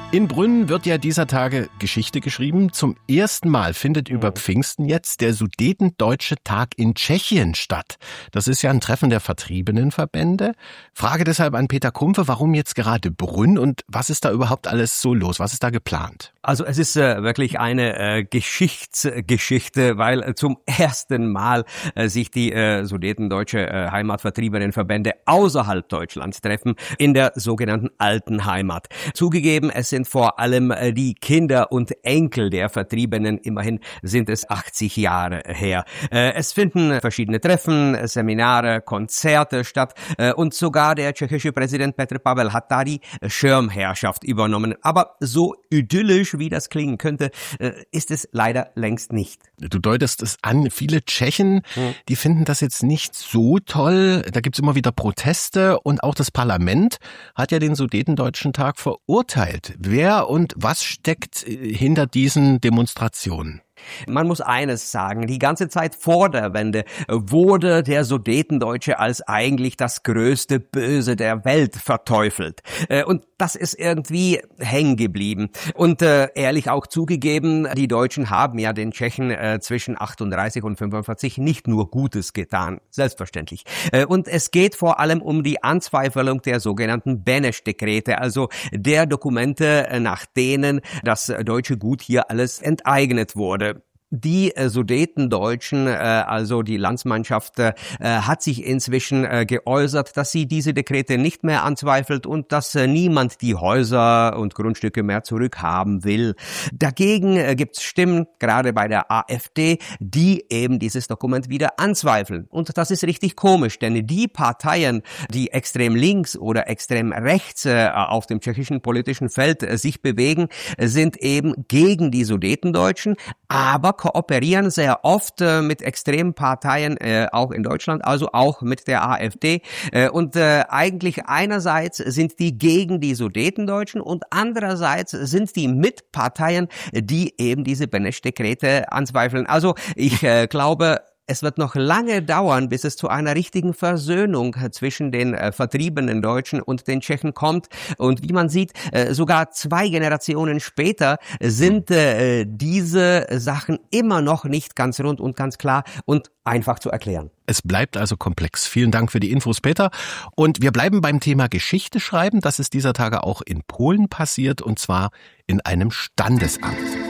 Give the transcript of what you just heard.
In Brünn wird ja dieser Tage Geschichte geschrieben. Zum ersten Mal findet über Pfingsten jetzt der Sudetendeutsche Tag in Tschechien statt. Das ist ja ein Treffen der Vertriebenenverbände. Frage deshalb an Peter Kumpfe, warum jetzt gerade Brünn und was ist da überhaupt alles so los? Was ist da geplant? Also es ist wirklich eine Geschichtsgeschichte, weil zum ersten Mal sich die Sudetendeutsche Heimatvertriebenenverbände außerhalb Deutschlands treffen, in der sogenannten Alten Heimat. Zugegeben, es sind vor allem die Kinder und Enkel der Vertriebenen, immerhin sind es 80 Jahre her. Es finden verschiedene Treffen, Seminare, Konzerte statt und sogar der tschechische Präsident Petr Pavel hat da die Schirmherrschaft übernommen. Aber so idyllisch, wie das klingen könnte, ist es leider längst nicht. Du deutest es an, viele Tschechen, die finden das jetzt nicht so toll. Da gibt's immer wieder Proteste und auch das Parlament hat ja den Sudetendeutschen Tag verurteilt. Wer und was steckt hinter diesen Demonstrationen? Man muss eines sagen, die ganze Zeit vor der Wende wurde der Sudetendeutsche als eigentlich das größte Böse der Welt verteufelt. Und das ist irgendwie hängen geblieben. Und ehrlich auch zugegeben, die Deutschen haben ja den Tschechen zwischen 38 und 45 nicht nur Gutes getan, selbstverständlich. Und es geht vor allem um die Anzweifelung der sogenannten Beneš-Dekrete, also der Dokumente, nach denen das deutsche Gut hier alles enteignet wurde. Die Sudetendeutschen, also die Landsmannschaft, hat sich inzwischen geäußert, dass sie diese Dekrete nicht mehr anzweifelt und dass niemand die Häuser und Grundstücke mehr zurückhaben will. Dagegen gibt's Stimmen, gerade bei der AfD, die eben dieses Dokument wieder anzweifeln. Und das ist richtig komisch, denn die Parteien, die extrem links oder extrem rechts auf dem tschechischen politischen Feld sich bewegen, sind eben gegen die Sudetendeutschen, aber kooperieren sehr oft mit extremen Parteien, auch in Deutschland, also auch mit der AfD. Und eigentlich einerseits sind die gegen die Sudetendeutschen und andererseits sind die Mitparteien, die eben diese Beneš-Dekrete anzweifeln. Also ich glaube, es wird noch lange dauern, bis es zu einer richtigen Versöhnung zwischen den vertriebenen Deutschen und den Tschechen kommt. Und wie man sieht, sogar 2 Generationen später sind diese Sachen immer noch nicht ganz rund und ganz klar und einfach zu erklären. Es bleibt also komplex. Vielen Dank für die Infos, Peter. Und wir bleiben beim Thema Geschichte schreiben. Das ist dieser Tage auch in Polen passiert, und zwar in einem Standesamt.